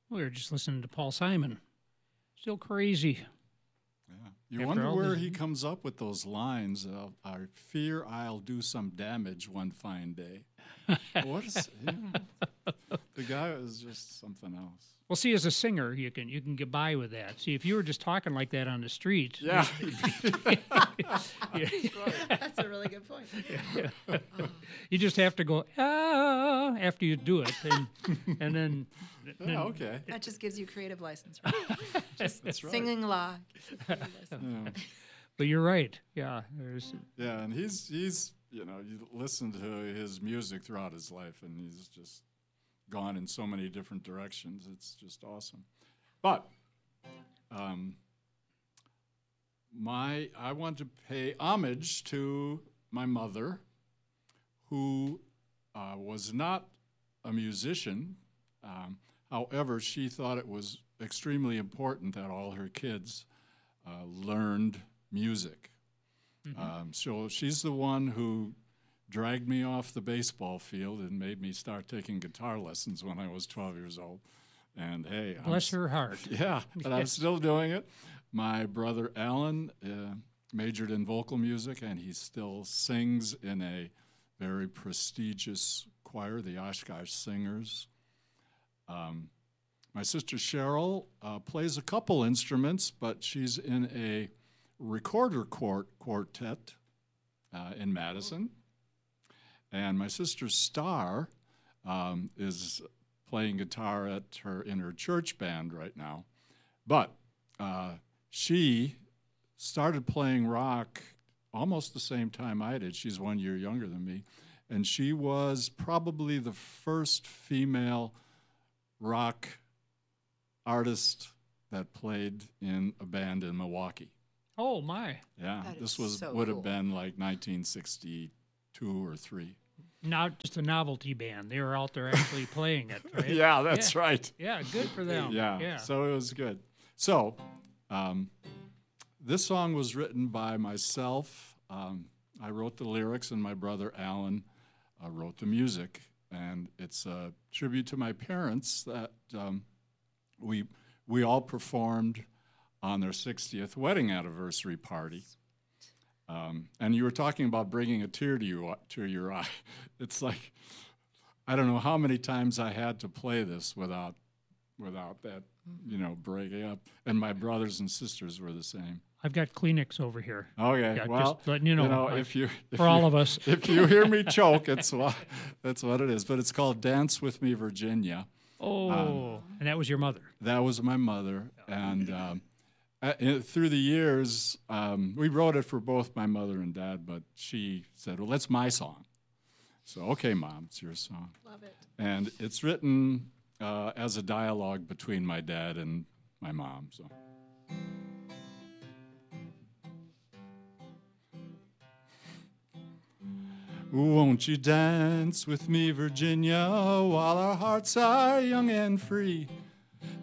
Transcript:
We were just listening to Paul Simon. Still crazy. Yeah. You After wonder all where this- he comes up with those lines of, I fear I'll do some damage one fine day. What is, the guy is just something else. Well, see, as a singer, you can get by with that. See, if you were just talking like that on the street, Yeah. That's a really good point. you just have to go after you do it, and then Yeah, okay. That just gives you creative license, right? Just That's right. singing log. Yeah. But you're right. Yeah, there's Yeah, and he's you listen to his music throughout his life, and he's just gone in so many different directions. It's just awesome. But I want to pay homage to my mother, who was not a musician. However, she thought it was extremely important that all her kids learned music. So she's the one who dragged me off the baseball field and made me start taking guitar lessons when I was 12 years old. And hey, bless her heart. Yeah, but I'm still doing it. My brother Alan majored in vocal music, and he still sings in a very prestigious choir, the Oshkosh Singers. My sister Cheryl plays a couple instruments, but she's in a recorder quartet in Madison. And my sister Star is playing guitar in her church band right now. But she started playing rock almost the same time I did. She's 1 year younger than me. And she was probably the first female rock artist that played in a band in Milwaukee. Oh my! Yeah, That this is so would cool. have been like 1962 or 3. Not just a novelty band. They were out there actually playing it, right? Yeah, that's right. Yeah, good for them. Yeah, so it was good. So this song was written by myself. I wrote the lyrics, and my brother Alan wrote the music. And it's a tribute to my parents that we all performed on their 60th wedding anniversary party. And you were talking about bringing a tear to your eye. It's like, I don't know how many times I had to play this without that, breaking up. And my brothers and sisters were the same. I've got Kleenex over here. Okay, Yeah, well, just letting you know, if for all of us. if you hear me choke, that's what it is. But it's called "Dance with Me, Virginia." Oh, and that was your mother. That was my mother, and through the years, we wrote it for both my mother and dad. But she said, "Well, that's my song." So, okay, Mom, it's your song. Love it. And it's written as a dialogue between my dad and my mom. So. Won't you dance with me, Virginia, while our hearts are young and free?